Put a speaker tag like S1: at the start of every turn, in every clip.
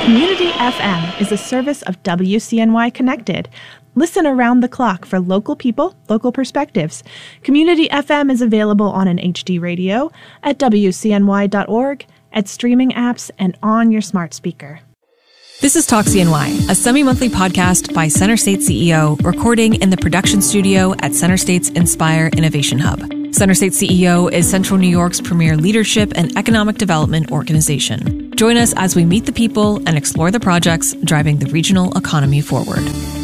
S1: Community FM is a service of WCNY Connected. Listen around the clock for local people, local perspectives. Community FM is available on an HD radio, at WCNY.org, at streaming apps, and on your smart speaker.
S2: This is Talk CNY, a semi-monthly podcast by Center State CEO, recording in the production studio at Center State's Inspire Innovation Hub. Center State CEO is Central New York's premier leadership and economic development organization. Join us as we meet the people and explore the projects driving the regional economy forward.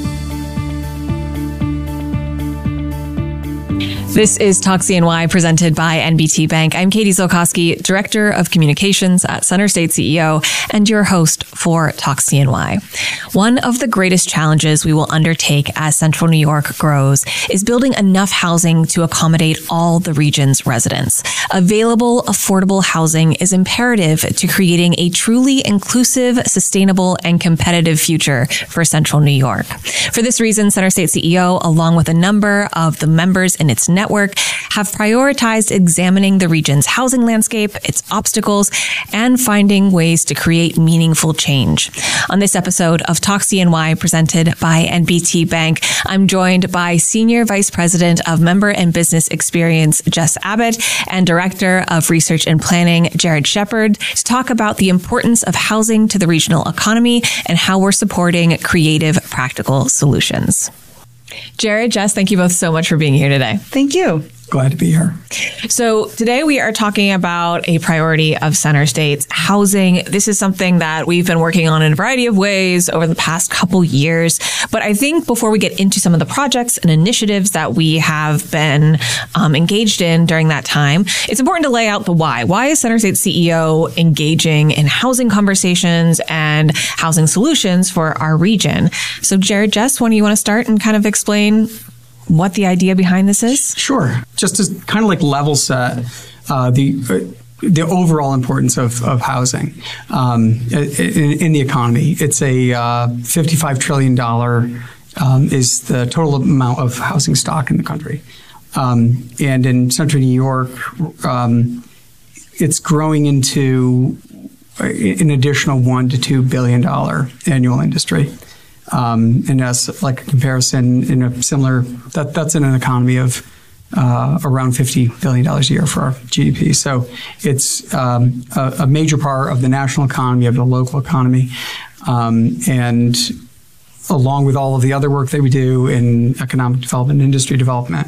S2: This is Talk CNY presented by NBT Bank. I'm Katie Zolkowski, Director of Communications at Center State CEO and your host for Talk CNY. One of the greatest challenges we will undertake as Central New York grows is building enough housing to accommodate all the region's residents. Available, affordable housing is imperative to creating a truly inclusive, sustainable, and competitive future for Central New York. For this reason, Center State CEO, along with a number of the members in its network, have prioritized examining the region's housing landscape, its obstacles, and finding ways to create meaningful change. On this episode of Talk CNY presented by NBT Bank, I'm joined by Senior Vice President of Member and Business Experience, Jess Abbott, and Director of Research and Planning, Jared Shepard, to talk about the importance of housing to the regional economy and how we're supporting creative, practical solutions. Jared, Jess, thank you both so much for being here today.
S3: Thank you.
S4: Glad to be here.
S2: So today we are talking about a priority of Center State's housing. This is something that we've been working on in a variety of ways over the past couple years. But I think before we get into some of the projects and initiatives that we have been engaged in during that time, it's important to lay out the why. Why is Center State CEO engaging in housing conversations and housing solutions for our region? So Jared, Jess, when do you want to start and kind of explain what the idea behind this is?
S4: Sure. Just to kind of like level set the overall importance of housing in the economy. It's a $55 trillion is the total amount of housing stock in the country. And in Central New York, it's growing into an additional $1 to $2 billion annual industry. And as like a comparison in a similar, that's in an economy of around $50 billion a year for our GDP. So it's a major part of the national economy, of the local economy. And along with all of the other work that we do in economic development, industry development,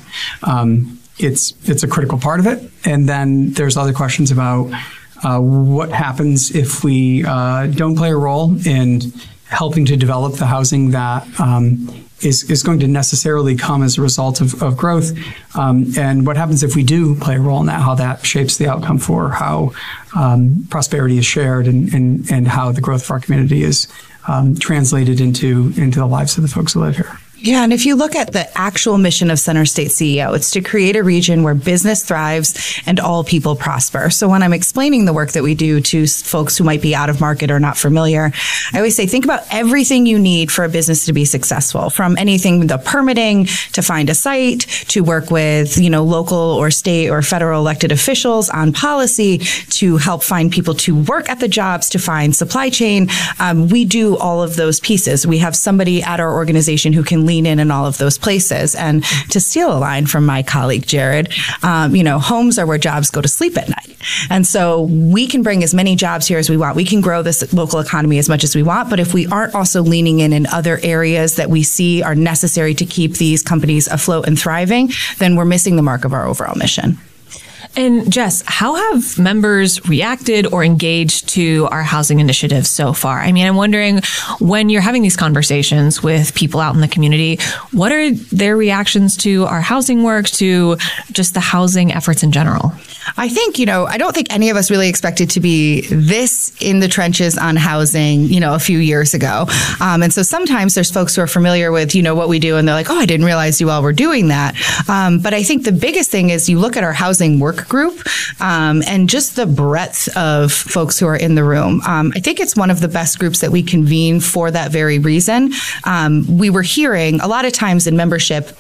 S4: it's a critical part of it. And then there's other questions about what happens if we don't play a role in helping to develop the housing that is going to necessarily come as a result of growth, and what happens if we do play a role in that, how that shapes the outcome for how prosperity is shared and how the growth of our community is translated into the lives of the folks who live here.
S3: Yeah, and if you look at the actual mission of Center State CEO, it's to create a region where business thrives and all people prosper. So when I'm explaining the work that we do to folks who might be out of market or not familiar, I always say, think about everything you need for a business to be successful, from anything, the permitting, to find a site, to work with, local or state or federal elected officials on policy, to help find people to work at the jobs, to find supply chain. We do all of those pieces. We have somebody at our organization who can lean in all of those places. And to steal a line from my colleague, Jared, homes are where jobs go to sleep at night. And so we can bring as many jobs here as we want. We can grow this local economy as much as we want. But if we aren't also leaning in other areas that we see are necessary to keep these companies afloat and thriving, then we're missing the mark of our overall mission.
S2: And Jess, how have members reacted or engaged to our housing initiatives so far? I mean, I'm wondering, when you're having these conversations with people out in the community, what are their reactions to our housing work, to just the housing efforts in general?
S3: I think, I don't think any of us really expected to be this in the trenches on housing, a few years ago. And so sometimes there's folks who are familiar with, what we do, and they're like, oh, I didn't realize you all were doing that. But I think the biggest thing is you look at our housing work group and just the breadth of folks who are in the room. I think it's one of the best groups that we convene for that very reason. We were hearing a lot of times in membership,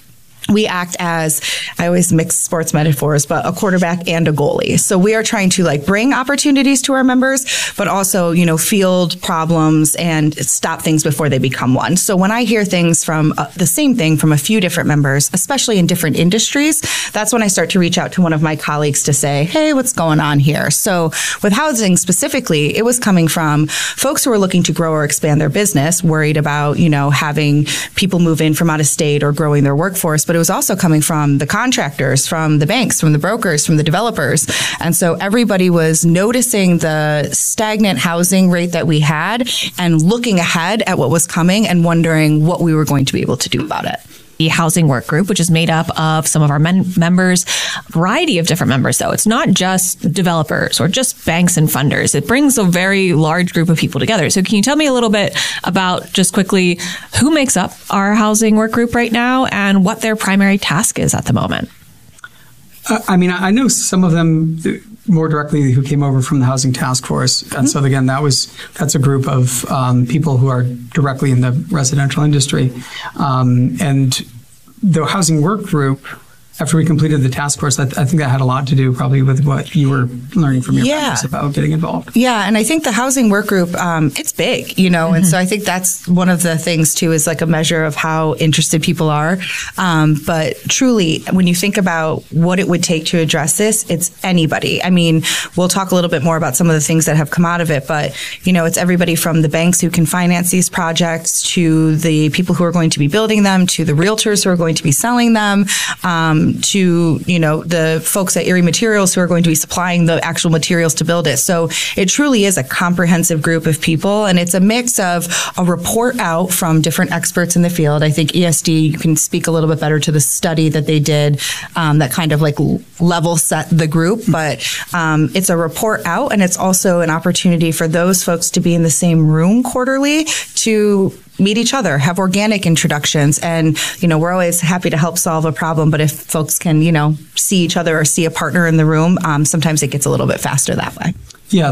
S3: we act as, I always mix sports metaphors, but a quarterback and a goalie. So we are trying to like bring opportunities to our members, but also, field problems and stop things before they become one. So when I hear things from the same thing from a few different members, especially in different industries, that's when I start to reach out to one of my colleagues to say, hey, what's going on here? So with housing specifically, it was coming from folks who are looking to grow or expand their business, worried about, having people move in from out of state or growing their workforce, but it was also coming from the contractors, from the banks, from the brokers, from the developers. And so everybody was noticing the stagnant housing rate that we had and looking ahead at what was coming and wondering what we were going to be able to do about it.
S2: The Housing Work Group, which is made up of some of our members, a variety of different members, though. It's not just developers or just banks and funders. It brings a very large group of people together. So can you tell me a little bit about, just quickly, who makes up our Housing Work Group right now and what their primary task is at the moment?
S4: I know some of them more directly who came over from the Housing Task Force. And so again, that's a group of people who are directly in the residential industry. And the Housing Work Group, after we completed the task force, I think that had a lot to do probably with what you were learning from your members about getting involved.
S3: Yeah, and I think the Housing Work Group, it's big, and so I think that's one of the things too, is like a measure of how interested people are. But truly, when you think about what it would take to address this, it's anybody. I mean, we'll talk a little bit more about some of the things that have come out of it, but it's everybody from the banks who can finance these projects to the people who are going to be building them, to the realtors who are going to be selling them, to, the folks at Erie Materials who are going to be supplying the actual materials to build it. So it truly is a comprehensive group of people, and it's a mix of a report out from different experts in the field. I think ESD, you can speak a little bit better to the study that they did that kind of like level set the group, but it's a report out, and it's also an opportunity for those folks to be in the same room quarterly to meet each other, have organic introductions. And, we're always happy to help solve a problem. But if folks can, see each other or see a partner in the room, sometimes it gets a little bit faster that way.
S4: Yeah,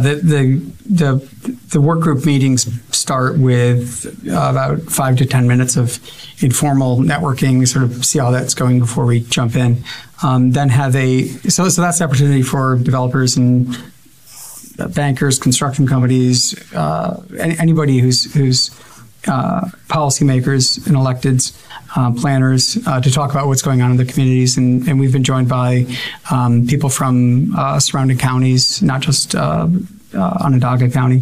S4: the work group meetings start with about 5 to 10 minutes of informal networking. We sort of see how that's going before we jump in. Then have so that's the opportunity for developers and bankers, construction companies, anybody who's policymakers and electeds, planners, to talk about what's going on in the communities. And we've been joined by people from surrounding counties, not just Onondaga County.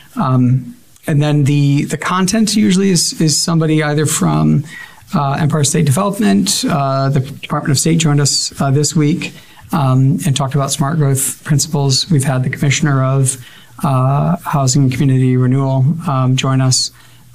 S4: And then the content usually is somebody either from Empire State Development. The Department of State joined us this week and talked about smart growth principles. We've had the Commissioner of Housing and Community Renewal join us.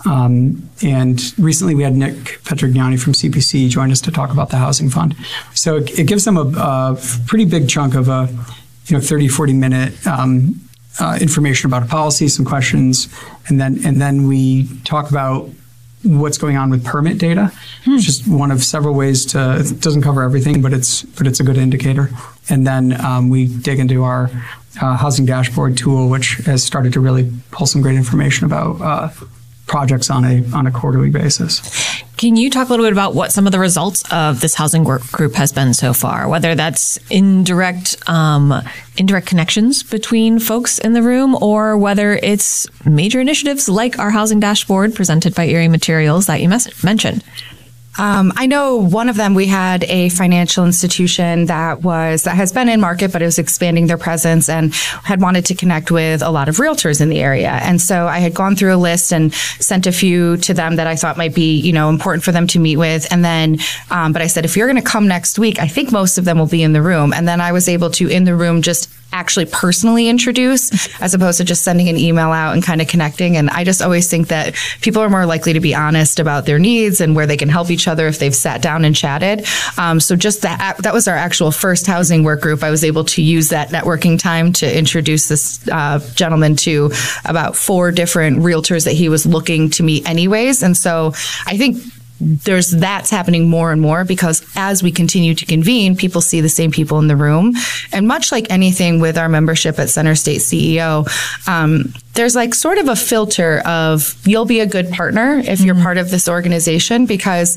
S4: And recently we had Nick Petrignani from CPC join us to talk about the Housing Fund. So it gives them a pretty big chunk of a 30, 40 minute information about a policy, some questions, and then we talk about what's going on with permit data. It's just one of several ways it doesn't cover everything, but it's a good indicator. And then we dig into our housing dashboard tool, which has started to really pull some great information about projects on a quarterly basis.
S2: Can you talk a little bit about what some of the results of this Housing Work Group has been so far, whether that's indirect connections between folks in the room, or whether it's major initiatives like our housing dashboard presented by Erie Materials that you mentioned?
S3: I know one of them, we had a financial institution that has been in market, but it was expanding their presence and had wanted to connect with a lot of realtors in the area. And so I had gone through a list and sent a few to them that I thought might be, important for them to meet with. And then, but I said, if you're going to come next week, I think most of them will be in the room. And then I was able to, in the room, just actually personally introduce, as opposed to just sending an email out and kind of connecting. And I just always think that people are more likely to be honest about their needs and where they can help each other if they've sat down and chatted. So just that was our actual first housing work group. I was able to use that networking time to introduce this gentleman to about 4 different realtors that he was looking to meet anyways. And so I think that's happening more and more, because as we continue to convene, people see the same people in the room. And much like anything with our membership at Center State CEO, there's like sort of a filter of, you'll be a good partner if you're part of this organization, because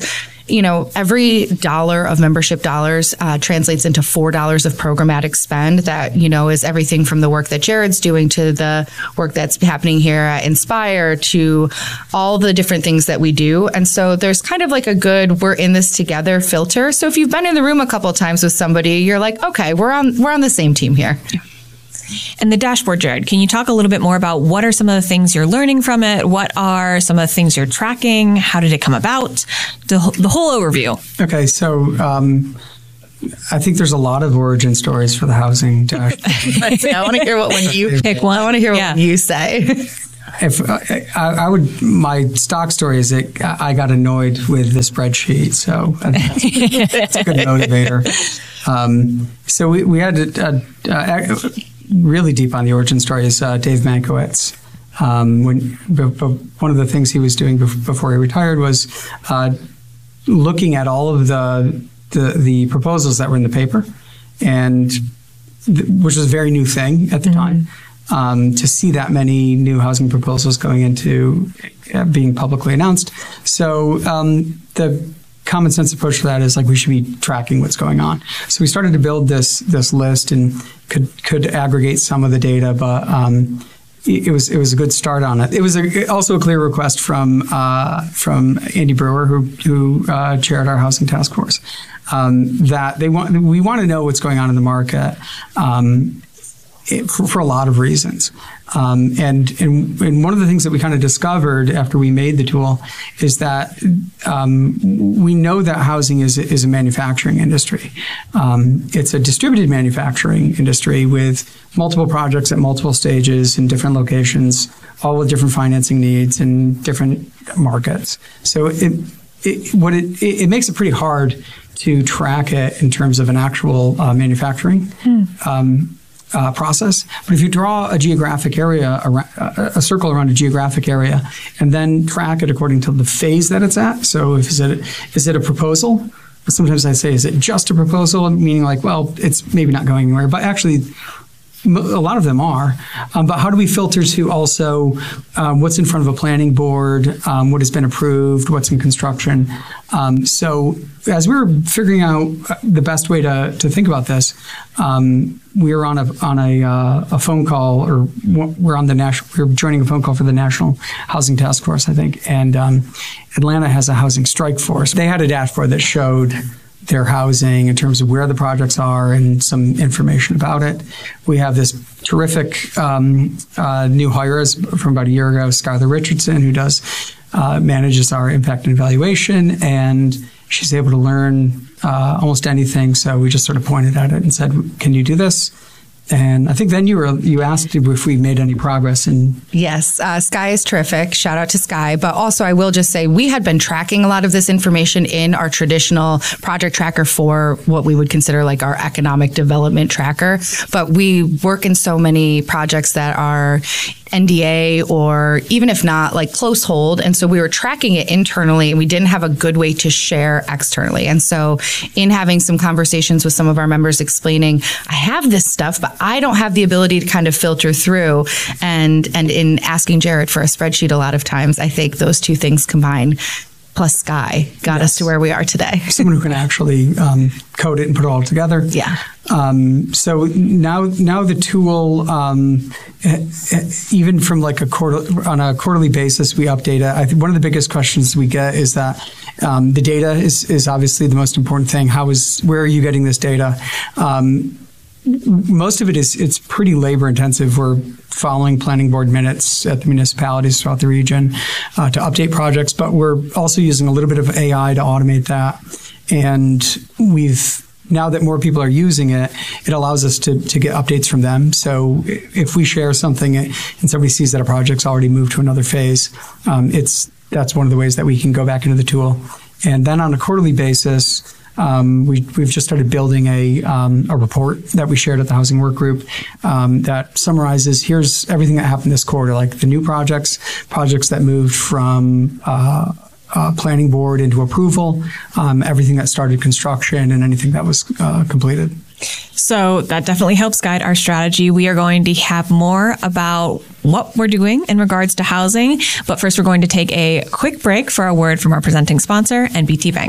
S3: every dollar of membership dollars translates into $4 of programmatic spend that, is everything from the work that Jared's doing to the work that's happening here at Inspire to all the different things that we do. And so there's kind of like a good, we're in this together filter. So if you've been in the room a couple of times with somebody, you're like, okay, we're on the same team here.
S2: And the dashboard, Jared, can you talk a little bit more about what are some of the things you're learning from it? What are some of the things you're tracking? How did it come about? The whole overview.
S4: Okay, so I think there's a lot of origin stories for the housing dashboard.
S3: I want to hear what one you
S2: pick one.
S3: I want to hear what one you say.
S4: If I would, my stock story is that I got annoyed with the spreadsheet, so that's a good motivator. So we had really deep on the origin story is Dave Mankiewicz. One of the things he was doing before he retired was looking at all of the proposals that were in the paper, and which was a very new thing at the time. To see that many new housing proposals going into being publicly announced. So the common sense approach to that is like we should be tracking what's going on. So we started to build this list and could aggregate some of the data, but it was a good start on it. It was also a clear request from Andy Brewer, who chaired our housing task force, that we want to know what's going on in the market. For a lot of reasons. And one of the things that we kind of discovered after we made the tool is that we know that housing is a manufacturing industry. It's a distributed manufacturing industry with multiple projects at multiple stages in different locations, all with different financing needs and different markets. So it makes it pretty hard to track it in terms of an actual manufacturing process. But if you draw a geographic area, a circle around a geographic area, and then track it according to the phase that it's at. So is it a proposal? Sometimes I say, is it just a proposal? Meaning like, well, it's maybe not going anywhere, but actually a lot of them are. But how do we filter to also what's in front of a planning board, what has been approved, what's in construction? So as we were figuring out the best way to think about this, we were on a phone call, or we're joining a phone call for the National Housing Task Force, I think, and Atlanta has a housing strike force. They had a dashboard that showed their housing in terms of where the projects are and some information about it. We have this terrific new hire from about a year ago, Skylar Richardson, who manages our impact and evaluation, and she's able to learn almost anything. So we just sort of pointed at it and said, "Can you do this?" And I think then you asked if we made any progress.
S3: Yes, Sky is terrific. Shout out to Sky. But also I will just say we had been tracking a lot of this information in our traditional project tracker for what we would consider like our economic development tracker. But we work in so many projects that are NDA or even if not like close hold. And so we were tracking it internally and we didn't have a good way to share externally. And so in having some conversations with some of our members explaining, I have this stuff, but I don't have the ability to kind of filter through. And in asking Jared for a spreadsheet a lot of times, I think those two things combined plus Sky got us to where we are today.
S4: Someone who can actually code it and put it all together.
S3: Yeah.
S4: So now the tool, even from like on a quarterly basis, we update it. I think one of the biggest questions we get is that the data is obviously the most important thing. Where are you getting this data? Most of it's pretty labor intensive. We're following planning board minutes at the municipalities throughout the region to update projects, but we're also using a little bit of AI to automate that. And now that more people are using it, it allows us to get updates from them. So if we share something and somebody sees that a project's already moved to another phase, that's one of the ways that we can go back into the tool. And then on a quarterly basis, we've just started building a report that we shared at the Housing Work Group that summarizes, here's everything that happened this quarter, like the new projects that moved from planning board into approval, everything that started construction, and anything that was completed.
S2: So that definitely helps guide our strategy. We are going to have more about what we're doing in regards to housing. But first, we're going to take a quick break for a word from our presenting sponsor, NBT Bank.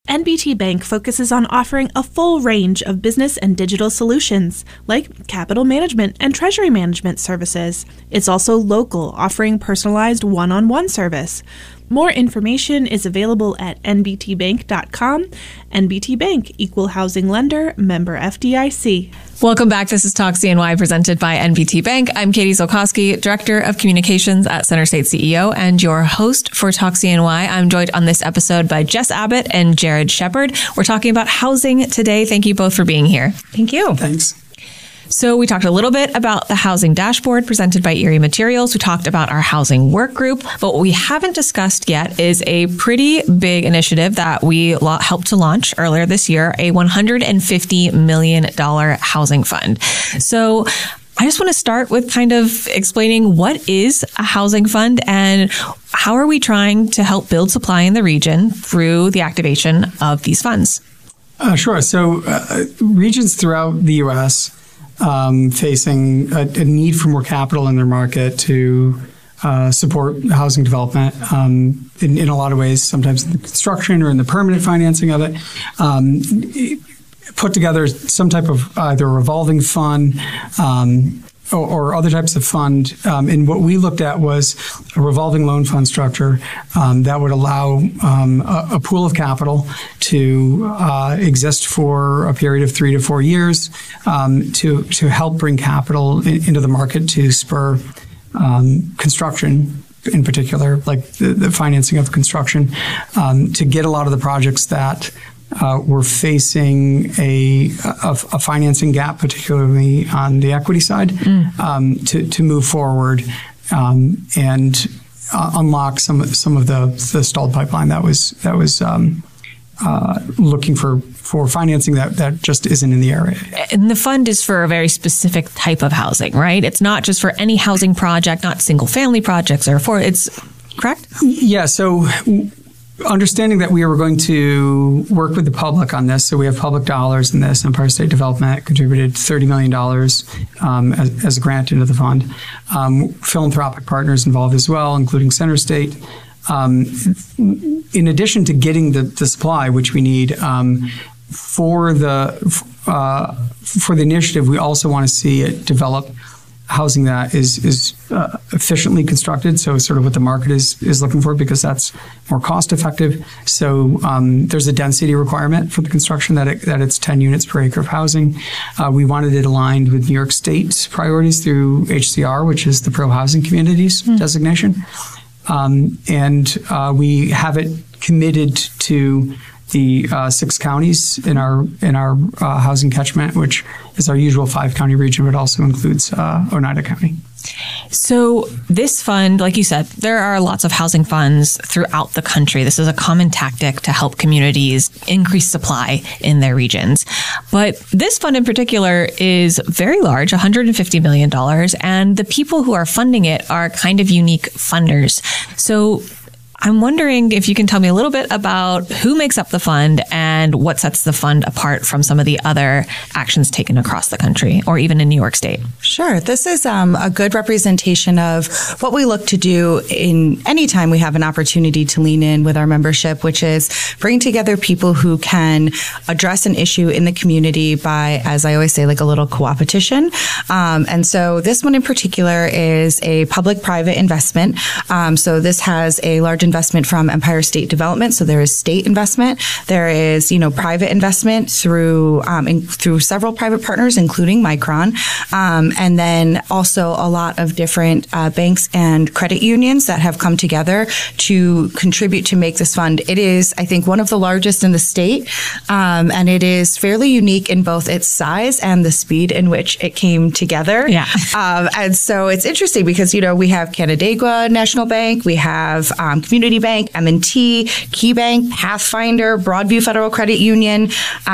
S1: NBT Bank focuses on offering a full range of business and digital solutions, like capital management and treasury management services. It's also local, offering personalized one-on-one service. More information is available at nbtbank.com. NBT Bank, Equal Housing Lender, member FDIC.
S2: Welcome back. This is Talk CNY presented by NBT Bank. I'm Katie Zolkowski, Director of Communications at Center State CEO and your host for Talk CNY. I'm joined on this episode by Jess Abbott and Jared Shepard. We're talking about housing today. Thank you both for being here.
S3: Thank you.
S4: Thanks.
S2: So we talked a little bit about the housing dashboard presented by Erie Materials. We talked about our housing work group, but what we haven't discussed yet is a pretty big initiative that we helped to launch earlier this year, a $150 million housing fund. So I just want to start with kind of explaining what is a housing fund and how are we trying to help build supply in the region through the activation of these funds?
S4: Sure. So regions throughout the U.S. Facing a need for more capital in their market to support housing development in a lot of ways, sometimes in the construction or in the permanent financing of it. Put together some type of either revolving fund or other types of fund. And what we looked at was a revolving loan fund structure that would allow a pool of capital to exist for a period of 3 to 4 years to help bring capital into the market to spur construction, in particular, like the financing of construction, to get a lot of the projects that we're facing a financing gap, particularly on the equity side, to move forward and unlock some of the stalled pipeline that was looking for financing that just isn't in the area.
S2: And the fund is for a very specific type of housing, right? It's not just for any housing project, not single family projects it's correct?
S4: Yeah. So understanding that we were going to work with the public on this, so we have public dollars in this. Empire State Development contributed $30 million as a grant into the fund. Philanthropic partners involved as well, including Center State. In addition to getting the supply, which we need for the initiative, we also want to see it develop housing that is efficiently constructed, so sort of what the market is looking for, because that's more cost effective. So there's a density requirement for the construction that it's 10 units per acre of housing. We wanted it aligned with New York State's priorities through HCR, which is the Pro Housing Communities designation. And we have it committed to the 6 counties in our housing catchment, which is our usual 5-county region, but also includes Oneida County.
S2: So this fund, like you said, there are lots of housing funds throughout the country. This is a common tactic to help communities increase supply in their regions. But this fund in particular is very large, $150 million, and the people who are funding it are kind of unique funders. So I'm wondering if you can tell me a little bit about who makes up the fund and what sets the fund apart from some of the other actions taken across the country or even in New York State.
S3: Sure. This is a good representation of what we look to do in any time we have an opportunity to lean in with our membership, which is bring together people who can address an issue in the community by, as I always say, like a little co-opetition. And so this one in particular is a public-private investment. So this has a large investment from Empire State Development. So there is state investment. There is, private investment through several private partners, including Micron. And then also a lot of different banks and credit unions that have come together to contribute to make this fund. It is, I think, one of the largest in the state. And it is fairly unique in both its size and the speed in which it came together.
S2: Yeah.
S3: And so it's interesting because, we have Canandaigua National Bank, we have Community Bank, M&T, KeyBank, Pathfinder, Broadview Federal Credit Union,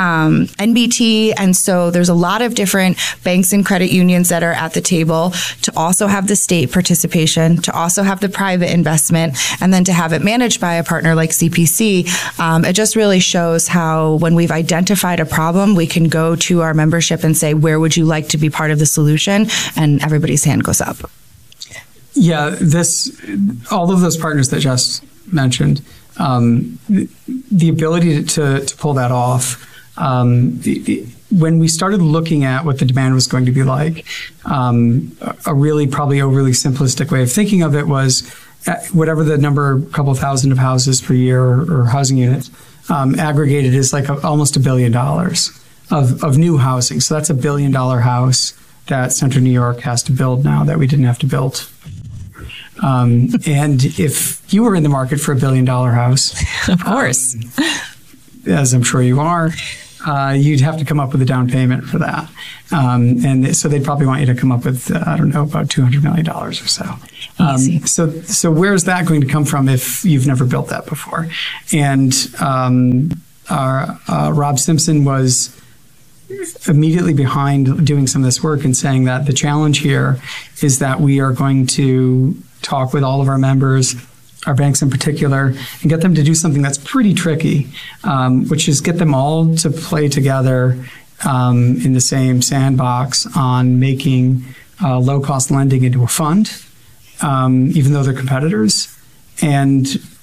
S3: NBT. And so there's a lot of different banks and credit unions that are at the table to also have the state participation, to also have the private investment, and then to have it managed by a partner like CPC. It just really shows how when we've identified a problem, we can go to our membership and say, where would you like to be part of the solution? And everybody's hand goes up.
S4: Yeah, all of those partners that Jess mentioned the ability to pull that off. When we started looking at what the demand was going to be like, a really probably overly simplistic way of thinking of it was whatever the number, a couple thousand of houses per year or housing units, aggregated is like almost $1 billion of new housing. So that's $1 billion house that Central New York has to build now that we didn't have to build. And if you were in the market for $1 billion house,
S2: of course,
S4: as I'm sure you are, you'd have to come up with a down payment for that. And so they'd probably want you to come up with, about $200 million or so. So where's that going to come from if you've never built that before? And Rob Simpson was immediately behind doing some of this work and saying that the challenge here is that we are going to talk with all of our members, our banks in particular, and get them to do something that's pretty tricky, which is get them all to play together in the same sandbox on making low-cost lending into a fund, even though they're competitors. And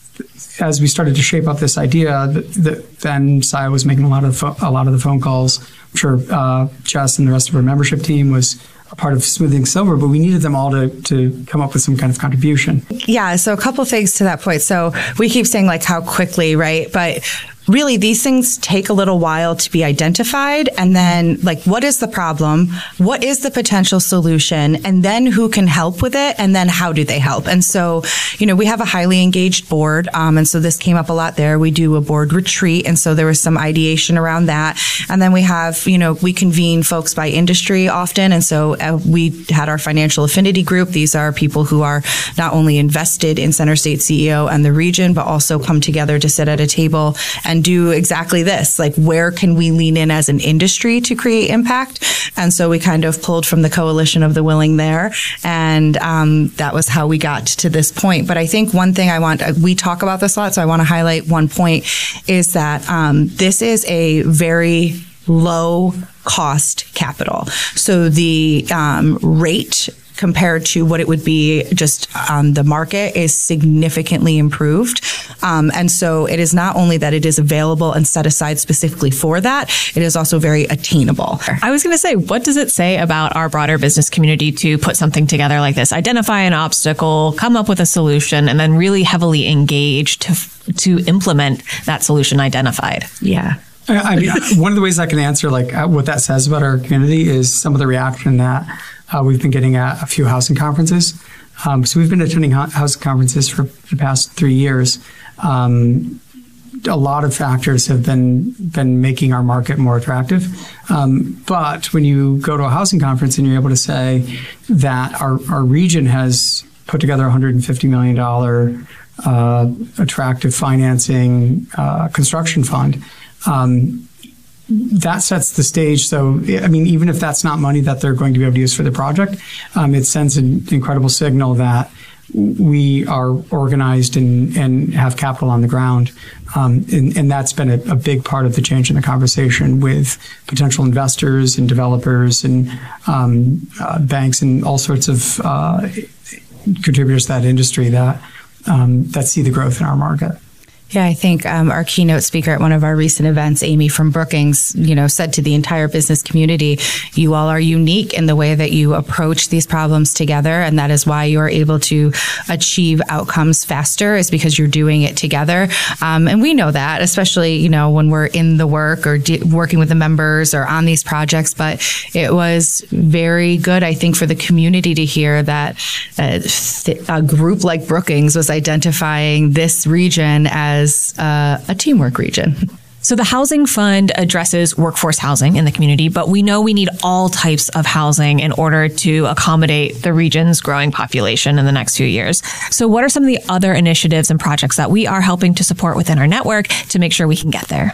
S4: as we started to shape up this idea, then Saya was making a lot of the phone calls. I'm sure Jess and the rest of our membership team was a part of Smoothing Silver, but we needed them all to come up with some kind of contribution.
S3: Yeah, so a couple things to that point. So we keep saying like how quickly, right? But really, these things take a little while to be identified. And then, like, what is the problem? What is the potential solution? And then who can help with it? And then how do they help? And so, we have a highly engaged board. And so this came up a lot there. We do a board retreat. And so there was some ideation around that. And then we have, we convene folks by industry often. And so we had our financial affinity group. These are people who are not only invested in Center State CEO and the region, but also come together to sit at a table and do exactly this. Like, where can we lean in as an industry to create impact? And so we kind of pulled from the coalition of the willing there. And that was how we got to this point. But I think one thing we talk about this a lot, so I want to highlight one point, is that this is a very low cost capital. So the rate compared to what it would be just on the market is significantly improved. And so it is not only that it is available and set aside specifically for that, it is also very attainable.
S2: I was going to say, what does it say about our broader business community to put something together like this, identify an obstacle, come up with a solution, and then really heavily engage to implement that solution identified?
S3: Yeah.
S4: I mean, one of the ways I can answer what that says about our community is some of the reaction that we've been getting at a few housing conferences. So we've been attending housing conferences for the past 3 years. A lot of factors have been making our market more attractive. But when you go to a housing conference and you're able to say that our region has put together a $150 million attractive financing construction fund, that sets the stage. So, I mean, even if that's not money that they're going to be able to use for the project, it sends an incredible signal that we are organized and have capital on the ground. And that's been a big part of the change in the conversation with potential investors and developers and banks and all sorts of contributors to that industry that see the growth in our market.
S3: Yeah, I think our keynote speaker at one of our recent events, Amy from Brookings, said to the entire business community, you all are unique in the way that you approach these problems together. And that is why you are able to achieve outcomes faster, is because you're doing it together. And we know that, especially, when we're in the work or working with the members or on these projects. But it was very good, I think, for the community to hear that a group like Brookings was identifying this region as a teamwork region.
S2: So the housing fund addresses workforce housing in the community, but we know we need all types of housing in order to accommodate the region's growing population in the next few years. So what are some of the other initiatives and projects that we are helping to support within our network to make sure we can get there?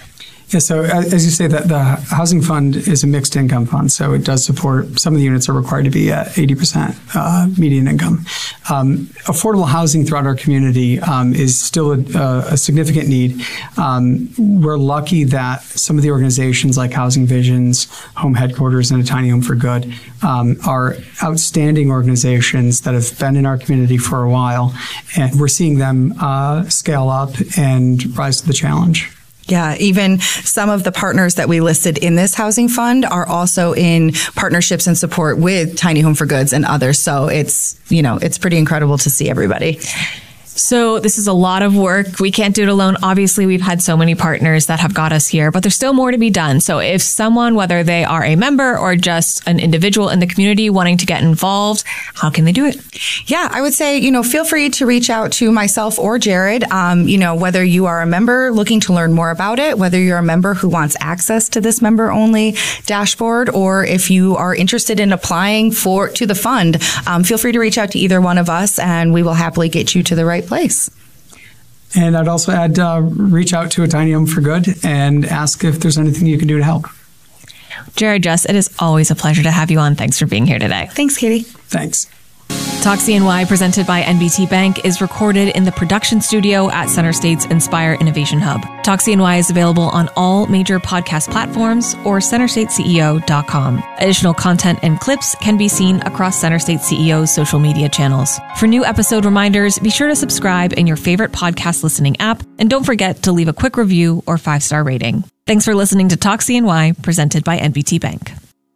S4: Yeah, so as you say, the housing fund is a mixed income fund, so it does support, some of the units are required to be at 80% median income. Affordable housing throughout our community is still a significant need. We're lucky that some of the organizations like Housing Visions, Home Headquarters, and A Tiny Home for Good are outstanding organizations that have been in our community for a while, and we're seeing them scale up and rise to the challenge.
S3: Yeah, even some of the partners that we listed in this housing fund are also in partnerships and support with Tiny Home for Goods and others. So it's pretty incredible to see everybody.
S2: So this is a lot of work. We can't do it alone. Obviously, we've had so many partners that have got us here, but there's still more to be done. So if someone, whether they are a member or just an individual in the community wanting to get involved, how can they do it?
S3: Yeah, I would say, feel free to reach out to myself or Jared, whether you are a member looking to learn more about it, whether you're a member who wants access to this member-only dashboard, or if you are interested in applying to the fund, feel free to reach out to either one of us, and we will happily get you to the right place.
S4: And I'd also add, reach out to A Tiny Home for Good and ask if there's anything you can do to help.
S2: Jared, Jess, it is always a pleasure to have you on. Thanks for being here today.
S3: Thanks, Katie.
S4: Thanks.
S2: Talk CNY, presented by NBT Bank, is recorded in the production studio at Center State's Inspire Innovation Hub. Talk CNY is available on all major podcast platforms or CenterStateCEO.com. Additional content and clips can be seen across Center State CEO's social media channels. For new episode reminders, be sure to subscribe in your favorite podcast listening app, and don't forget to leave a quick review or 5-star rating. Thanks for listening to Talk CNY, presented by NBT Bank.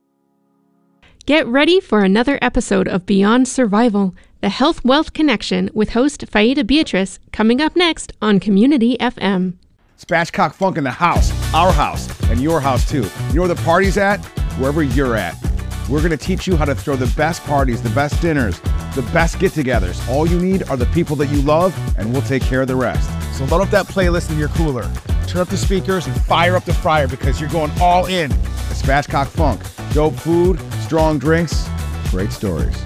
S5: Get ready for another episode of Beyond Survival, the Health Wealth Connection with host Faida Beatrice, coming up next on Community FM.
S6: Spatchcock Funk in the house, our house, and your house too. You know where the party's at? Wherever you're at. We're going to teach you how to throw the best parties, the best dinners, the best get-togethers. All you need are the people that you love, and we'll take care of the rest. So load up that playlist in your cooler. Turn up the speakers and fire up the fryer because you're going all in. The Spatchcock Funk. Dope food, strong drinks, great stories.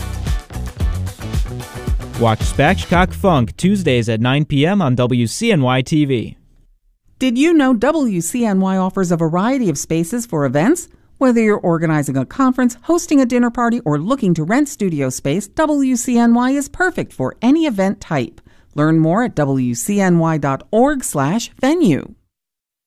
S7: Watch Spatchcock Funk Tuesdays at 9 p.m. on WCNY TV.
S8: Did you know WCNY offers a variety of spaces for events? Whether you're organizing a conference, hosting a dinner party, or looking to rent studio space, WCNY is perfect for any event type. Learn more at WCNY.org/venue.